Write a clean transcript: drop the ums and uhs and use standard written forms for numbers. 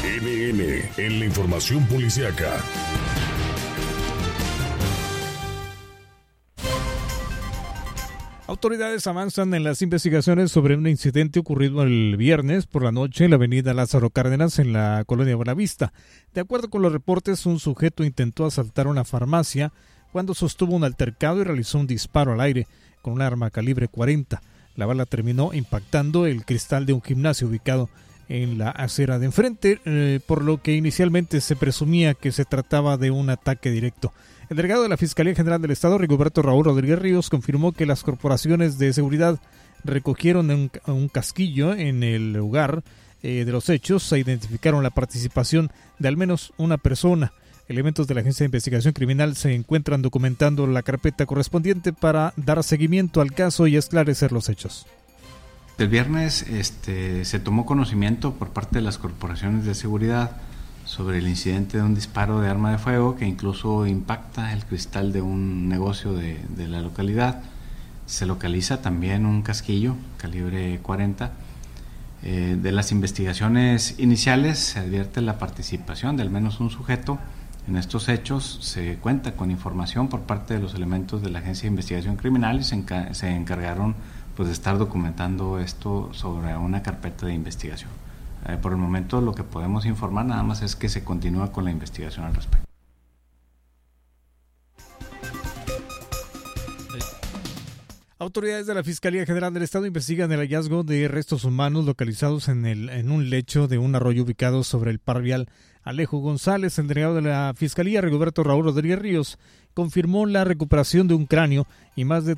NN en la información policiaca. Autoridades avanzan en las investigaciones sobre un incidente ocurrido el viernes por la noche en la avenida Lázaro Cárdenas en la colonia Buenavista. De acuerdo con los reportes, un sujeto intentó asaltar una farmacia cuando sostuvo un altercado y realizó un disparo al aire con un arma calibre 40. La bala terminó impactando el cristal de un gimnasio ubicado en la acera de enfrente, por lo que inicialmente se presumía que se trataba de un ataque directo. El delegado de la Fiscalía General del Estado, Rigoberto Raúl Rodríguez Ríos, confirmó que las corporaciones de seguridad recogieron un casquillo en el lugar de los hechos. Se identificaron la participación de al menos una persona. Elementos de la Agencia de Investigación Criminal se encuentran documentando la carpeta correspondiente para dar seguimiento al caso y esclarecer los hechos. El viernes se tomó conocimiento por parte de las corporaciones de seguridad sobre el incidente de un disparo de arma de fuego que incluso impacta el cristal de un negocio de la localidad. Se localiza también un casquillo calibre 40. De las investigaciones iniciales se advierte la participación de al menos un sujeto en estos hechos. Se cuenta con información por parte de los elementos de la Agencia de Investigación Criminal y se encargaron de estar documentando esto sobre una carpeta de investigación. Por el momento lo que podemos informar nada más es que se continúa con la investigación al respecto. Autoridades de la Fiscalía General del Estado investigan el hallazgo de restos humanos localizados en un lecho de un arroyo ubicado sobre el par vial Alejo González. El delegado de la Fiscalía, Rigoberto Raúl Rodríguez Ríos, confirmó la recuperación de un cráneo y más de